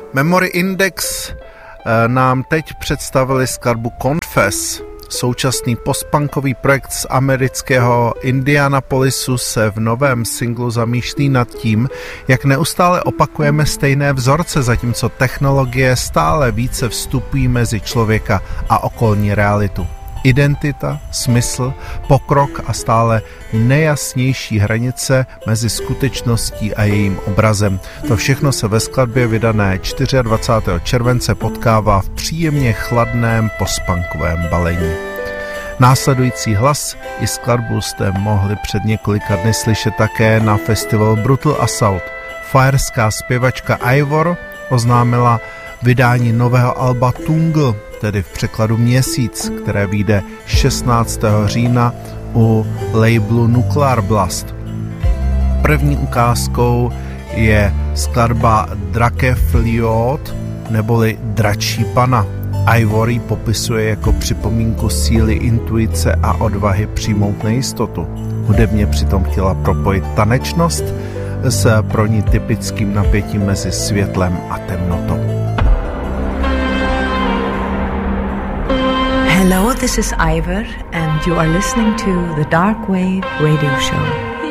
Memory Index nám teď představili skladbu Confess. Současný postpunkový projekt z amerického Indianapolisu se v novém singlu zamýšlí nad tím, jak neustále opakujeme stejné vzorce, zatímco technologie stále více vstupují mezi člověka a okolní realitu. Identita, smysl, pokrok a stále nejasnější hranice mezi skutečností a jejím obrazem. To všechno se ve skladbě vydané 24. července potkává v příjemně chladném postpunkovém balení. Následující hlas i skladbu jste mohli před několika dny slyšet také na festivalu Brutal Assault. Fireská zpěvačka Ivor oznámila vydání nového alba Tungle, tedy v překladu Měsíc, které vyjde 16. října u labelu Nuclear Blast. První ukázkou je skladba Drakefliot, neboli Dračí pana. Ivory popisuje jako připomínku síly intuice a odvahy přijmout nejistotu. Hudebně přitom chtěla propojit tanečnost s pro ní typickým napětím mezi světlem a temnotou. Hello, this is Ivor and you are listening to the Dark Wave Radio Show.